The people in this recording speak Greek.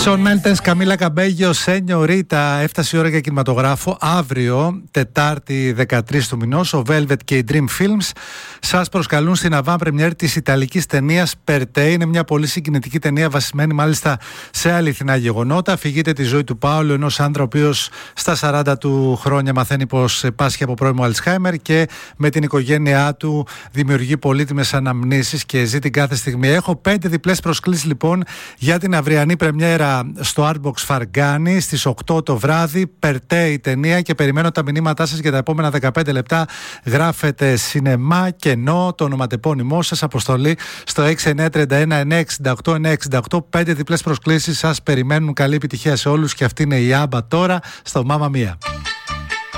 Σον Μέντες, Καμίλα Καμπέγιο, Σενιωρίτα. Έφτασε η ώρα για κινηματογράφο. Αύριο, Τετάρτη 13 του μηνός, ο Velvet και η Dream Films σας προσκαλούν στην avant-première της ιταλικής ταινίας Per Te. Είναι μια πολύ συγκινητική ταινία, βασισμένη μάλιστα σε αληθινά γεγονότα. Αφηγείται τη ζωή του Πάολο, ενός άντρα ο οποίος στα 40 του χρόνια μαθαίνει πως πάσχει από πρώιμο Αλτσχάιμερ και με την οικογένειά του δημιουργεί πολύτιμες αναμνήσεις και ζει την κάθε στιγμή. Έχω 5 διπλές προσκλήσεις λοιπόν για την αυριανή πρεμιέρα στο Artbox Φαργκάνη στις 8 το βράδυ. Per Te η ταινία, και περιμένω τα μηνύματά σας για τα επόμενα 15 λεπτά. Γράφετε σινεμά κενό, το ονοματεπώνυμό σας, αποστολή στο 6931-968-968. 5 διπλές προσκλήσεις σας περιμένουν. Καλή επιτυχία σε όλους, και αυτή είναι η Άμπα τώρα στο Mamma Mia.